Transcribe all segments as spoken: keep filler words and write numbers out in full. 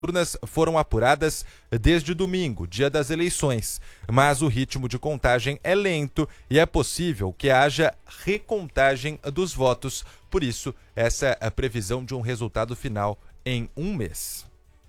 urnas foram apuradas desde domingo, dia das eleições, mas o ritmo de contagem é lento e é possível que haja recontagem dos votos. Por isso, essa é a previsão de um resultado final em um mês.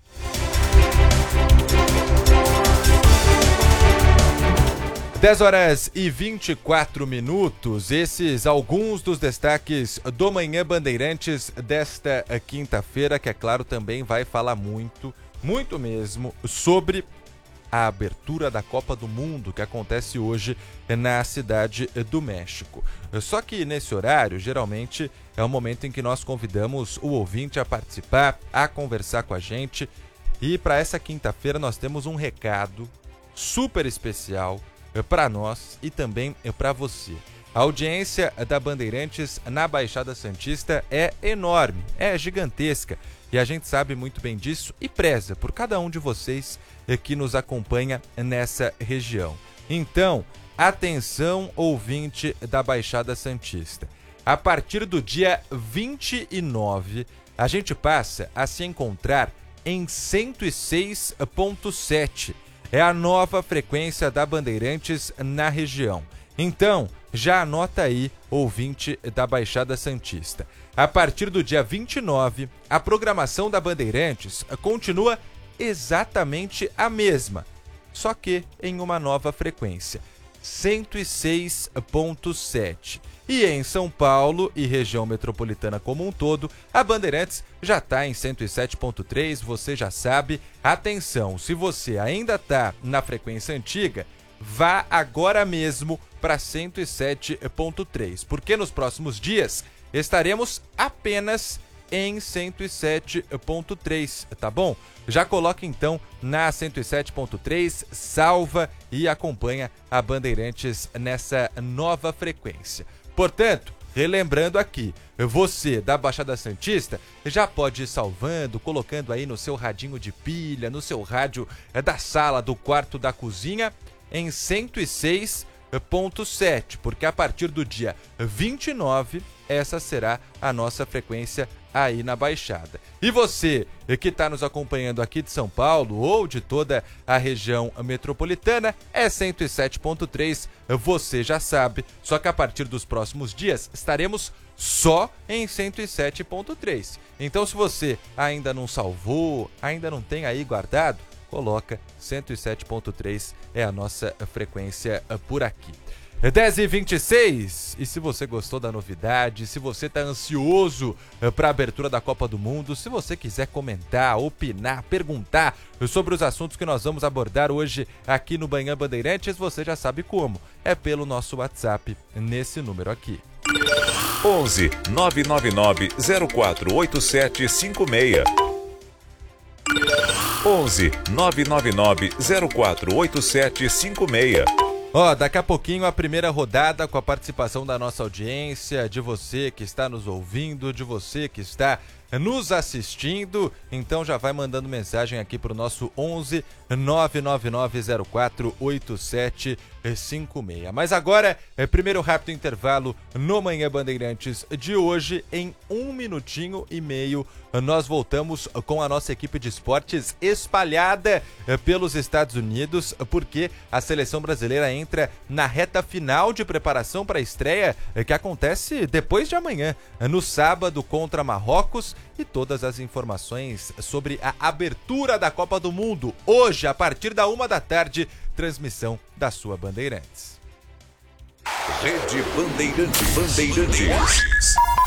dez horas e vinte e quatro minutos, esses alguns dos destaques do Manhã Bandeirantes desta quinta-feira, que é claro também vai falar muito, muito mesmo, sobre a abertura da Copa do Mundo que acontece hoje na Cidade do México. Só que nesse horário, geralmente, é o momento em que nós convidamos o ouvinte a participar, a conversar com a gente. E para essa quinta-feira nós temos um recado super especial para nós e também para você. A audiência da Bandeirantes na Baixada Santista é enorme, é gigantesca e a gente sabe muito bem disso e preza por cada um de vocês que nos acompanha nessa região. Então, atenção, ouvinte da Baixada Santista. A partir do dia vinte e nove, a gente passa a se encontrar em cento e seis ponto sete. É a nova frequência da Bandeirantes na região. Então, já anota aí, ouvinte da Baixada Santista. A partir do dia vinte e nove, a programação da Bandeirantes continua exatamente a mesma, só que em uma nova frequência, cento e seis ponto sete. E em São Paulo e região metropolitana como um todo, a Bandeirantes já está em cento e sete ponto três, você já sabe. Atenção, se você ainda está na frequência antiga, vá agora mesmo para cento e sete ponto três, porque nos próximos dias estaremos apenas em cento e sete ponto três, tá bom? Já coloca então na cento e sete ponto três, salva e acompanha a Bandeirantes nessa nova frequência. Portanto, relembrando aqui, você da Baixada Santista já pode ir salvando, colocando aí no seu radinho de pilha, no seu rádio da sala, do quarto, da cozinha, em cento e seis ponto sete, porque a partir do dia vinte e nove, essa será a nossa frequência aí na Baixada. E você que está nos acompanhando aqui de São Paulo ou de toda a região metropolitana, é cento e sete ponto três, você já sabe, só que a partir dos próximos dias estaremos só em cento e sete ponto três. Então, se você ainda não salvou, ainda não tem aí guardado, coloca cento e sete ponto três, é a nossa frequência por aqui. dez e vinte e seis, e se você gostou da novidade, se você está ansioso para a abertura da Copa do Mundo, se você quiser comentar, opinar, perguntar sobre os assuntos que nós vamos abordar hoje aqui no Manhã Bandeirantes, você já sabe como. É pelo nosso WhatsApp, nesse número aqui. onze nove nove nove zero quatro oito sete cinco seis. onze nove nove nove zero quatro oito sete cinco seis. Ó, oh, daqui a pouquinho a primeira rodada com a participação da nossa audiência, de você que está nos ouvindo, de você que está nos assistindo. Então já vai mandando mensagem aqui para o nosso onze nove nove nove zero quatro oito sete cinco seis. Mas agora, é primeiro rápido intervalo no Manhã Bandeirantes de hoje. Em um minutinho e meio, nós voltamos com a nossa equipe de esportes espalhada pelos Estados Unidos, porque a seleção brasileira entra na reta final de preparação para a estreia que acontece depois de amanhã, no sábado contra Marrocos, e todas as informações sobre a abertura da Copa do Mundo hoje, a partir da uma da tarde, transmissão da sua Bandeirantes. Rede Bandeirantes. Bandeirantes.